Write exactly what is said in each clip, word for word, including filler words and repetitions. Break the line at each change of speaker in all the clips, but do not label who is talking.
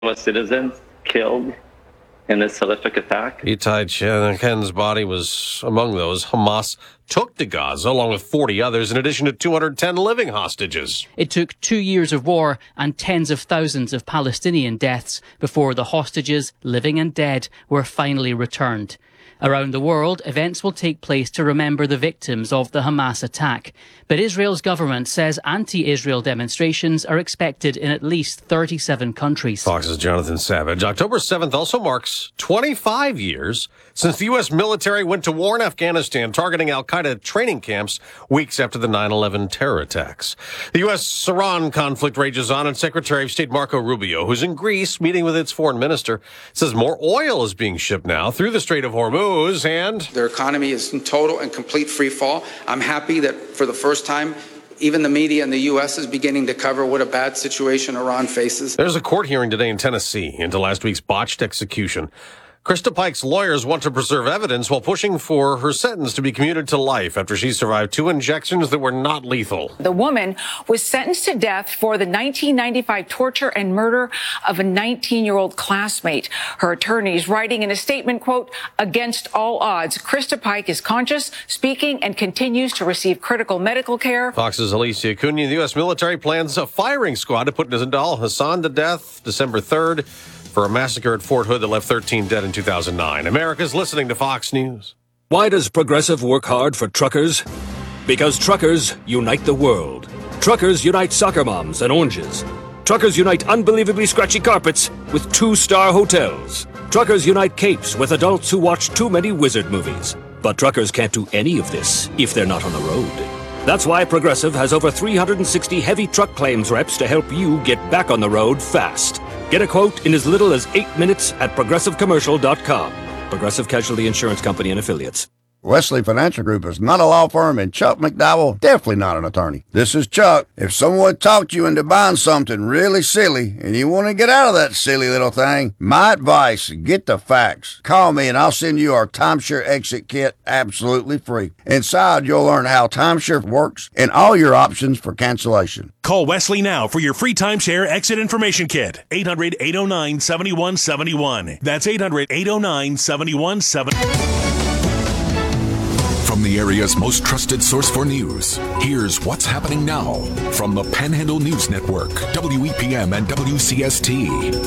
citizens killed in this horrific attack.
Itai Ken's body was among those Hamas took to Gaza, along with forty others, in addition to two hundred ten living hostages.
It took two years of war and tens of thousands of Palestinian deaths before the hostages, living and dead, were finally returned. Around the world, events will take place to remember the victims of the Hamas attack. But Israel's government says anti-Israel demonstrations are expected in at least thirty-seven countries.
Fox's Jonathan Savage. October seventh also marks twenty-five years since the U S military went to war in Afghanistan, targeting al-Qaeda training camps weeks after the nine eleven terror attacks. The U S-Iran conflict rages on, and Secretary of State Marco Rubio, who's in Greece meeting with its foreign minister, says more oil is being shipped now through the Strait of Hormuz, and
their economy is in total and complete free fall. I'm happy that for the first time, even the media in the U S is beginning to cover what a bad situation Iran faces.
There's a court hearing today in Tennessee into last week's botched execution. Krista Pike's lawyers want to preserve evidence while pushing for her sentence to be commuted to life after she survived two injections that were not lethal.
The woman was sentenced to death for the nineteen ninety-five torture and murder of a nineteen-year-old classmate. Her attorneys writing in a statement, quote, "Against all odds, Krista Pike is conscious, speaking, and continues to receive critical medical care."
Fox's Alicia Cunha. The U S military plans a firing squad to put Nizam Hassan to death December third. For a massacre at Fort Hood that left thirteen dead in two thousand nine. America's listening to Fox News.
Why does Progressive work hard for truckers? Because truckers unite the world. Truckers unite soccer moms and oranges. Truckers unite unbelievably scratchy carpets with two-star hotels. Truckers unite capes with adults who watch too many wizard movies. But truckers can't do any of this if they're not on the road. That's why Progressive has over three hundred sixty heavy truck claims reps to help you get back on the road fast. Get a quote in as little as eight minutes at progressive commercial dot com. Progressive Casualty Insurance Company and Affiliates.
Wesley Financial Group is not a law firm, and Chuck McDowell definitely not an attorney. This is Chuck. If someone talked you into buying something really silly and you want to get out of that silly little thing, my advice, get the facts. Call me and I'll send you our timeshare exit kit absolutely free. Inside, you'll learn how timeshare works and all your options for cancellation.
Call Wesley now for your free timeshare exit information kit. eight hundred, eight oh nine, seven one seven one. That's eight hundred, eight oh nine, seven one seven one.
From the area's most trusted source for news, here's what's happening now from the Panhandle News Network, W E P M and W C S T.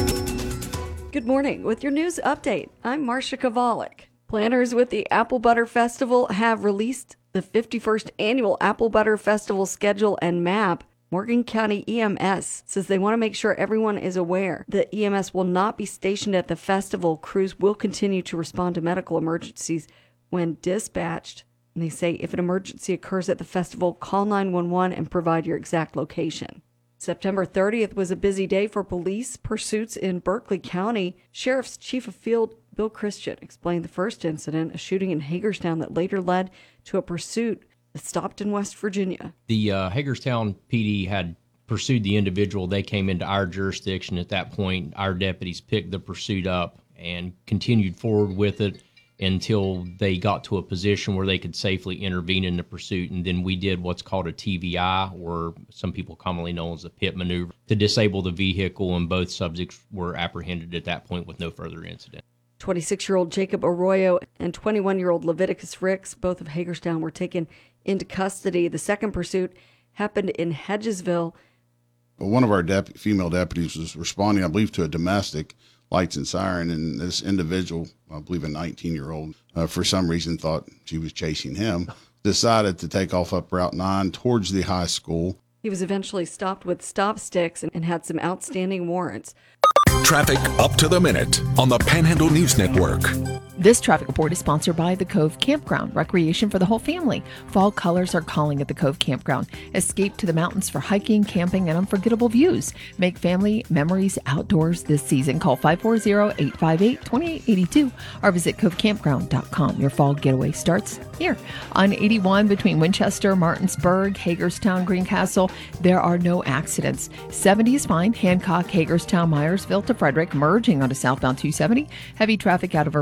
Good morning. With your news update, I'm Marcia Kovalik. Planners with the Apple Butter Festival have released the fifty-first Annual Apple Butter Festival schedule and map. Morgan County E M S says they want to make sure everyone is aware that E M S will not be stationed at the festival. Crews will continue to respond to medical emergencies when dispatched. And they say if an emergency occurs at the festival, call nine one one and provide your exact location. September thirtieth was a busy day for police pursuits in Berkeley County. Sheriff's Chief of Field Bill Christian explained the first incident, a shooting in Hagerstown that later led to a pursuit that stopped in West Virginia.
The uh, Hagerstown P D had pursued the individual. They came into our jurisdiction. At that point, our deputies picked the pursuit up and continued forward with it until they got to a position where they could safely intervene in the pursuit. And then we did what's called a T V I, or some people commonly know as a pit maneuver, to disable the vehicle, and both subjects were apprehended at that point with no further incident.
twenty-six-year-old Jacob Arroyo and twenty-one-year-old Leviticus Ricks, both of Hagerstown, were taken into custody. The second pursuit happened in Hedgesville.
One of our dep- female deputies was responding, I believe, to a domestic lights and siren, and this individual, I believe a nineteen-year-old, uh, for some reason thought she was chasing him, decided to take off up Route nine towards the high school.
He was eventually stopped with stop sticks and had some outstanding warrants.
Traffic up to the minute on the Panhandle News Network.
This traffic report is sponsored by the Cove Campground, recreation for the whole family. Fall colors are calling at the Cove Campground. Escape to the mountains for hiking, camping, and unforgettable views. Make family memories outdoors this season. Call five four zero, eight five eight, two eight eight two or visit cove campground dot com. Your fall getaway starts here. On eighty-one between Winchester, Martinsburg, Hagerstown, Greencastle, there are no accidents. seventy is fine. Hancock, Hagerstown, Myersville to Frederick, merging onto southbound two seventy. Heavy traffic out of Urbana to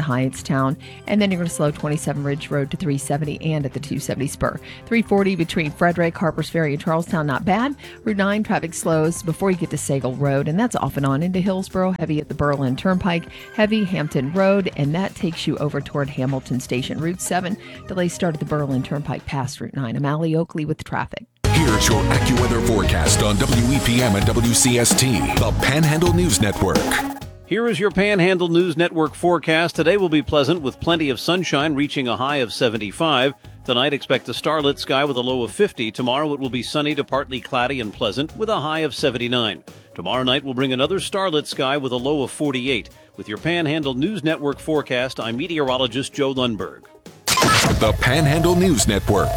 Hyattstown. And then you're going to slow twenty-seven Ridge Road to three seventy and at the two seventy spur. three forty between Frederick, Harpers Ferry, and Charlestown, not bad. Route nine traffic slows before you get to Sagal Road, and that's off and on into Hillsboro. Heavy at the Berlin Turnpike, heavy Hampton Road, and that takes you over toward Hamilton Station. Route seven, delays start at the Berlin Turnpike past Route nine. I'm Allie Oakley with traffic.
Here's your AccuWeather forecast on W E P M and W C S T, the Panhandle News Network.
Here is your Panhandle News Network forecast. Today will be pleasant with plenty of sunshine, reaching a high of seventy-five. Tonight, expect a starlit sky with a low of fifty. Tomorrow, it will be sunny to partly cloudy and pleasant with a high of seventy-nine. Tomorrow night will bring another starlit sky with a low of forty-eight. With your Panhandle News Network forecast, I'm meteorologist Joe Lundberg.
The Panhandle News Network.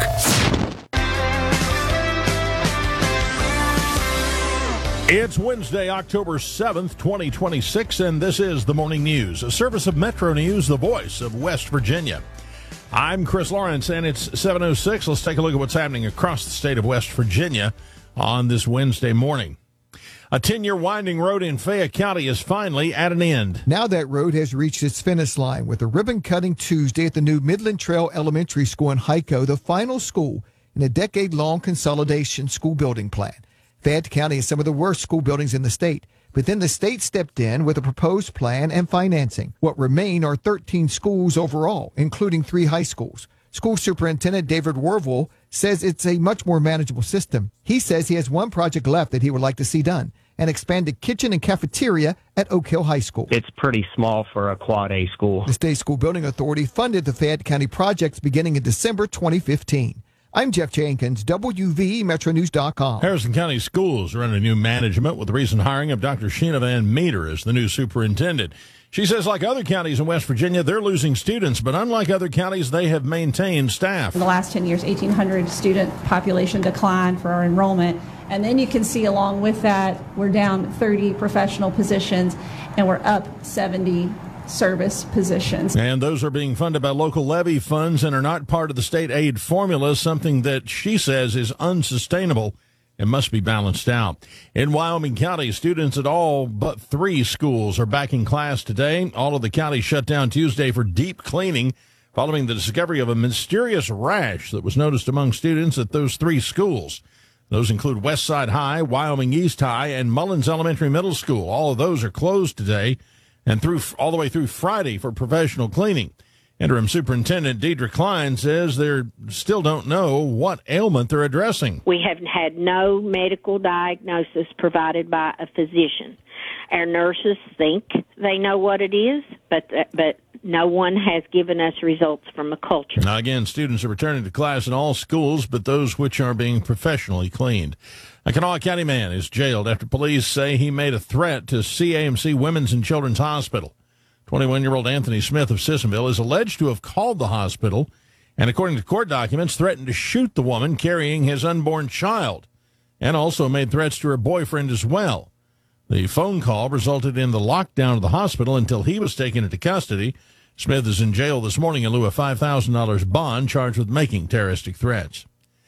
It's Wednesday, October seventh, twenty twenty-six, and this is the Morning News, a service of Metro News, the voice of West Virginia. I'm Chris Lawrence, and it's seven oh six. Let's take a look at what's happening across the state of West Virginia on this Wednesday morning. A ten-year winding road in Fayette County is finally at an end.
Now that road has reached its finish line with a ribbon cutting Tuesday at the new Midland Trail Elementary School in Hico, the final school in a decade-long consolidation school building plan. Fayette County has some of the worst school buildings in the state, but then the state stepped in with a proposed plan and financing. What remain are thirteen schools overall, including three high schools. School Superintendent David Wervil says it's a much more manageable system. He says he has one project left that he would like to see done, an expanded kitchen and cafeteria at Oak Hill High School.
It's pretty small for a Quad A school.
The State School Building Authority funded the Fayette County projects beginning in December twenty fifteen. I'm Jeff Jenkins, W V E Metro News dot com.
Harrison County Schools are under new management with the recent hiring of Doctor Sheena Van Meter as the new superintendent. She says, like other counties in West Virginia, they're losing students, but unlike other counties, they have maintained staff.
In the last ten years, eighteen hundred student population decline for our enrollment. And then you can see along with that, we're down thirty professional positions and we're up seventy service positions.
And those are being funded by local levy funds and are not part of the state aid formula, something that she says is unsustainable and must be balanced out. In Wyoming County, students at all but three schools are back in class today. All of the counties shut down Tuesday for deep cleaning following the discovery of a mysterious rash that was noticed among students at those three schools. Those include Westside High, Wyoming East High, and Mullins Elementary Middle School. All of those are closed today and through all the way through Friday for professional cleaning. Interim Superintendent Deidre Klein says they still don't know what ailment they're addressing.
We have had no medical diagnosis provided by a physician. Our nurses think they know what it is, but but no one has given us results from a culture.
Now, again, students are returning to class in all schools, but those which are being professionally cleaned. A Kanawha County man is jailed after police say he made a threat to C A M C Women's and Children's Hospital. twenty-one-year-old Anthony Smith of Sissonville is alleged to have called the hospital and, according to court documents, threatened to shoot the woman carrying his unborn child and also made threats to her boyfriend as well. The phone call resulted in the lockdown of the hospital until he was taken into custody. Smith is in jail this morning in lieu of five thousand dollars bond, charged with making terroristic threats.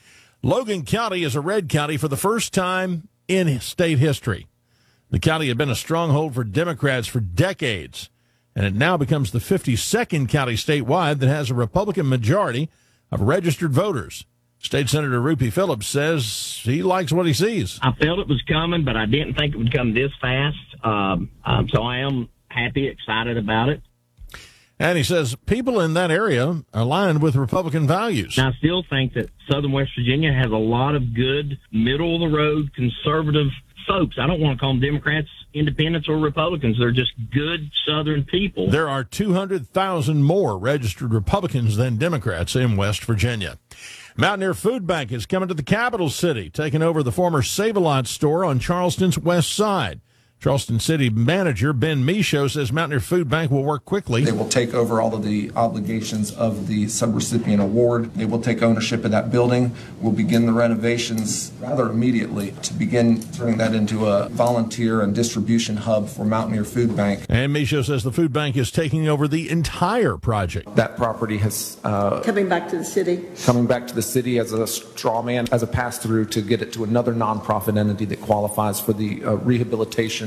Logan County is a red county for the first time in state history. The county had been a stronghold for Democrats for decades, and it now becomes the fifty-second county statewide that has a Republican majority of registered voters. State Senator Rupi Phillips says he likes what he sees.
I felt it was coming, but I didn't think it would come this fast. Um, um, so I am happy, excited about it.
And he says people in that area are aligned with Republican values.
And I still think that Southern West Virginia has a lot of good, middle-of-the-road, conservative folks. I don't want to call them Democrats, Independents, or Republicans. They're just good Southern people.
There are two hundred thousand more registered Republicans than Democrats in West Virginia. Mountaineer Food Bank is coming to the capital city, taking over the former Save-A-Lot store on Charleston's west side. Charleston City Manager Ben Michaud says Mountaineer Food Bank will work quickly.
They will take over all of the obligations of the subrecipient award. They will take ownership of that building. We'll begin the renovations rather immediately to begin turning that into a volunteer and distribution hub for Mountaineer Food Bank.
And Michaud says the food bank is taking over the entire project.
That property has uh,
coming back to the city.
Coming back to the city as a straw man, as a pass-through to get it to another nonprofit entity that qualifies for the uh, rehabilitation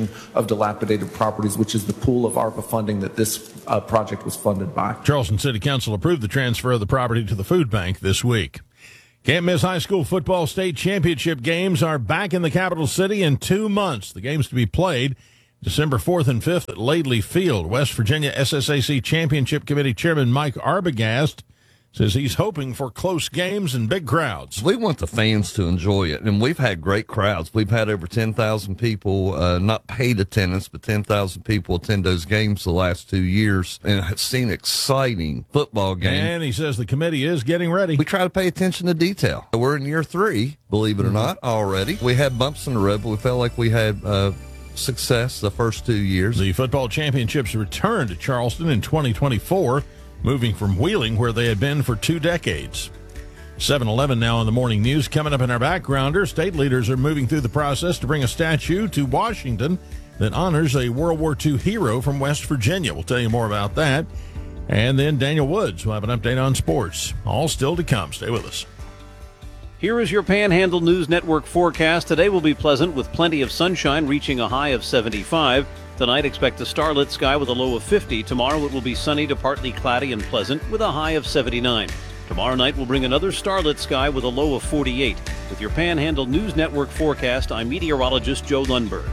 rehabilitation of dilapidated properties, which is the pool of ARPA funding that this uh, project was funded by.
Charleston City Council approved the transfer of the property to the food bank this week. Can't miss high school football state championship games are back in the capital city in two months. The games to be played December fourth and fifth at Laidley Field. West Virginia S S A C Championship Committee Chairman Mike Arbogast says he's hoping for close games and big crowds.
We want the fans to enjoy it, and we've had great crowds. We've had over ten thousand people, uh, not paid attendance, but ten thousand people attend those games the last two years, and have seen exciting football games.
And he says the committee is getting ready.
We try to pay attention to detail. We're in year three, believe it or not, already. We had bumps in the road, but we felt like we had uh, success the first two years.
The football championships return to Charleston in twenty twenty-four, moving from Wheeling, where they had been for two decades. seven eleven now in the morning news. Coming up in our backgrounder, state leaders are moving through the process to bring a statue to Washington that honors a World War Two hero from West Virginia. We'll tell you more about that. And then Daniel Woods will have an update on sports. All still to come. Stay with us.
Here is your Panhandle News Network forecast. Today will be pleasant with plenty of sunshine, reaching a high of seventy-five. Tonight, expect a starlit sky with a low of fifty. Tomorrow, it will be sunny to partly cloudy and pleasant with a high of seventy-nine. Tomorrow night will bring another starlit sky with a low of forty-eight. With your Panhandle News Network forecast, I'm meteorologist Joe Lundberg.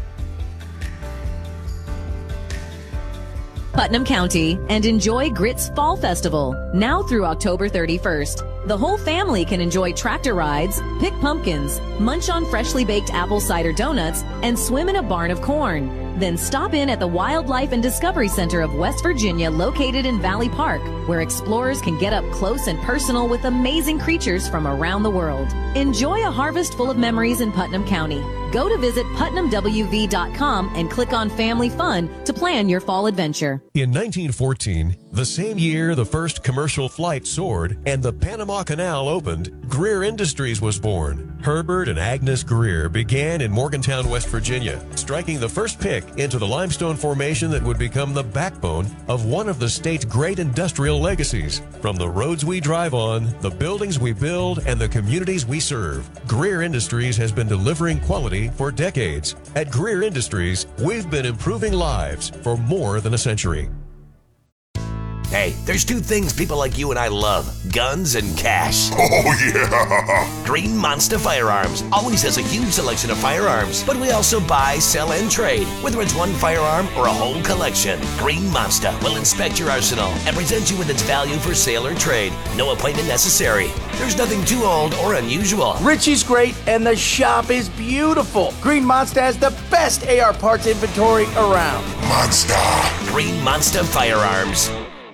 Putnam County, and enjoy Grits Fall Festival, now through October thirty-first. The whole family can enjoy tractor rides, pick pumpkins, munch on freshly baked apple cider donuts, and swim in a barn of corn. Then stop in at the Wildlife and Discovery Center of West Virginia, located in Valley Park, where explorers can get up close and personal with amazing creatures from around the world. Enjoy a harvest full of memories in Putnam County. Go to visit putnam w v dot com and click on Family Fun to plan your fall adventure.
In nineteen fourteen, the same year the first commercial flight soared and the Panama Canal opened, Greer Industries was born. Herbert and Agnes Greer began in Morgantown, West Virginia, striking the first pick into the limestone formation that would become the backbone of one of the state's great industrial legacies. From the roads we drive on, the buildings we build, and the communities we serve, Greer Industries has been delivering quality for decades. At Greer Industries, we've been improving lives for more than a century.
Hey, there's two things people like you and I love: guns and cash.
Oh, yeah!
Green Monster Firearms always has a huge selection of firearms, but we also buy, sell, and trade, whether it's one firearm or a whole collection. Green Monster will inspect your arsenal and present you with its value for sale or trade. No appointment necessary. There's nothing too old or unusual.
Richie's great, and the shop is beautiful. Green Monster has the best A R parts inventory around.
Monster.
Green Monster Firearms.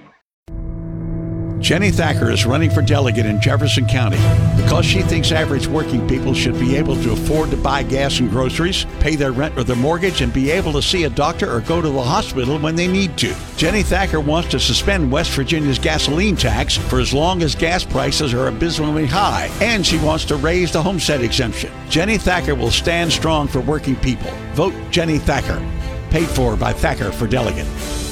Jenny Thacker is running for delegate in Jefferson County because she thinks average working people should be able to afford to buy gas and groceries, pay their rent or their mortgage, and be able to see a doctor or go to the hospital when they need to. Jenny Thacker wants to suspend West Virginia's gasoline tax for as long as gas prices are abysmally high, and she wants to raise the homestead exemption. Jenny Thacker will stand strong for working people. Vote Jenny Thacker. Paid for by Thacker for delegate.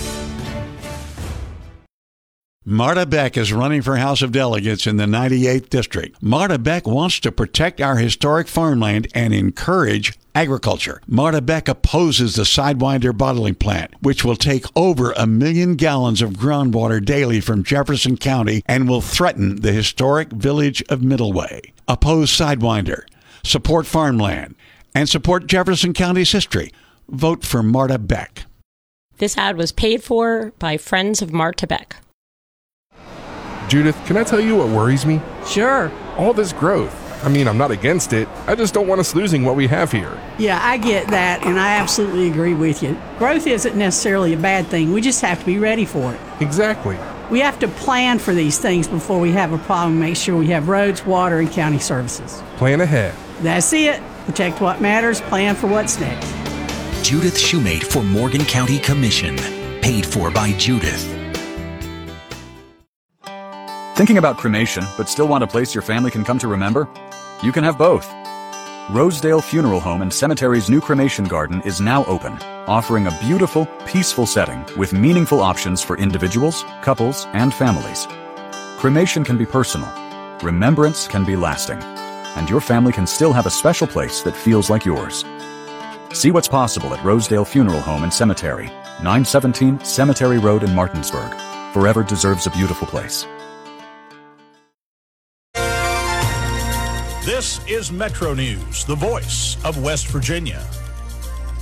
Marta Beck is running for House of Delegates in the ninety-eighth District. Marta Beck wants to protect our historic farmland and encourage agriculture. Marta Beck opposes the Sidewinder bottling plant, which will take over a million gallons of groundwater daily from Jefferson County and will threaten the historic village of Middleway. Oppose Sidewinder, support farmland, and support Jefferson County's history. Vote for Marta Beck.
This ad was paid for by Friends of Marta Beck.
Judith, can I tell you what worries me?
Sure.
All this growth. I mean, I'm not against it. I just don't want us losing what we have here.
Yeah, I get that, and I absolutely agree with you. Growth isn't necessarily a bad thing. We just have to be ready for it.
Exactly.
We have to plan for these things before we have a problem, make sure we have roads, water, and county services.
Plan ahead.
That's it. Protect what matters, plan for what's next.
Judith Shoemate for Morgan County Commission. Paid for by Judith.
Thinking about cremation, but still want a place your family can come to remember? You can have both. Rosedale Funeral Home and Cemetery's new cremation garden is now open, offering a beautiful, peaceful setting with meaningful options for individuals, couples, and families. Cremation can be personal, remembrance can be lasting, and your family can still have a special place that feels like yours. See what's possible at Rosedale Funeral Home and Cemetery, nine seventeen Cemetery Road in Martinsburg. Forever deserves a beautiful place.
This is Metro News, the voice of West Virginia.